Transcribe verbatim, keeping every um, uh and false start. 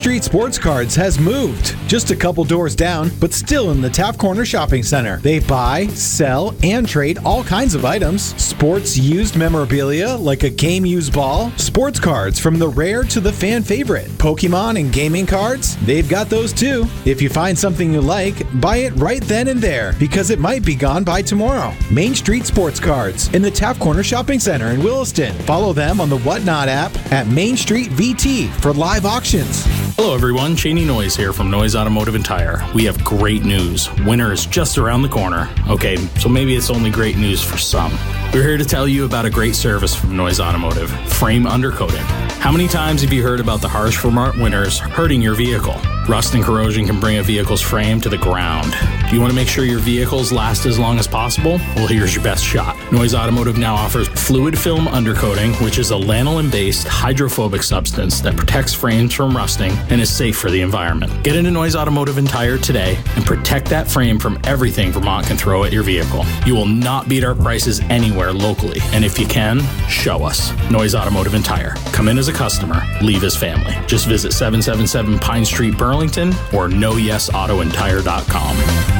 Street Sports Cards has moved. Just a couple doors down, but still in the Taft Corner Shopping Center. They buy, sell, and trade all kinds of items. Sports used memorabilia like a game used ball. Sports cards from the rare to the fan favorite. Pokemon and gaming cards, they've got those too. If you find something you like, buy it right then and there because it might be gone by tomorrow. Main Street Sports Cards in the Taft Corner Shopping Center in Williston. Follow them on the Whatnot app at Main Street V T for live auctions. Hello everyone, Cheney Noyes here from Noyes Automotive and Tire. We have great news. Winter is just around the corner. Okay, so maybe it's only great news for some. We're here to tell you about a great service from Noyes Automotive, frame undercoating. How many times have you heard about the harsh Vermont winters hurting your vehicle? Rust and corrosion can bring a vehicle's frame to the ground. Do you want to make sure your vehicles last as long as possible? Well, here's your best shot. Noyes Automotive now offers fluid film undercoating, which is a lanolin-based hydrophobic substance that protects frames from rusting and is safe for the environment. Get into Noyes Automotive and Tire today and protect that frame from everything Vermont can throw at your vehicle. You will not beat our prices anywhere locally, and if you can, show us. Noyes Automotive and Tire. Come in as a customer, leave as family. Just visit seven seventy-seven Pine Street, Burlington, or know yes auto and tire dot com.